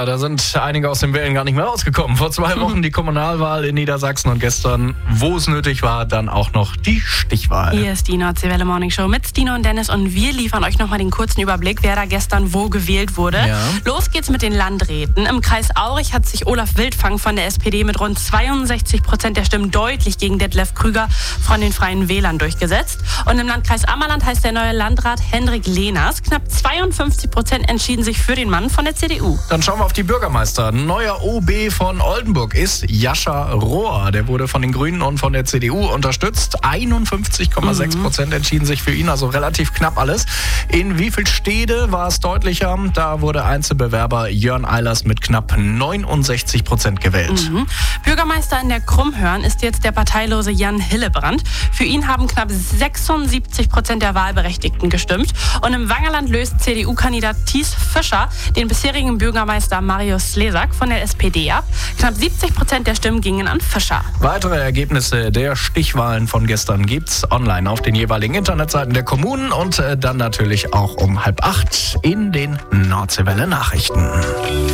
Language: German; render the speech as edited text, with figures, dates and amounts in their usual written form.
da sind einige aus den Wählen gar nicht mehr rausgekommen. Vor 2 Wochen die Kommunalwahl in Niedersachsen und gestern, wo es nötig war, dann auch noch die Stichwahl. Hier ist die Nordsee-Welle Morning Show mit Stino und Dennis und wir liefern euch nochmal den kurzen Überblick, wer da gestern wo gewählt wurde. Ja. Los geht's mit den Landräten. Im Kreis Aurich hat sich Olaf Wildfang von der SPD mit rund 62% der Stimmen deutlich gegen Detlef Krüger von den Freien Wählern durchgesetzt. Und im Landkreis Ammerland heißt der neue Landrat Hendrik Lehners. Knapp 52% entschieden sich für den Mann von der CDU. Dann schauen wir auf die Bürgermeister. Neuer OB von Oldenburg ist Jascha Rohr. Der wurde von den Grünen und von der CDU unterstützt. 51,6% entschieden sich für ihn, also relativ knapp alles. In Wiefelstede war es deutlicher. Da wurde Einzelbewerber Jörn Eilers mit knapp 69% gewählt. Bürgermeister in der Krummhörn ist jetzt der parteilose Jan Hillebrand. Für ihn haben knapp 76% der Wahlberechtigten gestimmt. Und im Wangerland löst CDU-Kandidat Thies Fischer den bisherigen Bürgermeister Marius Slesak von der SPD ab. Knapp 70% der Stimmen gingen an Fischer. Weitere Ergebnisse der Stichwahlen von gestern gibt's online auf den jeweiligen Internetseiten der Kommunen und dann natürlich auch um 7:30 in den Nordseewelle Nachrichten.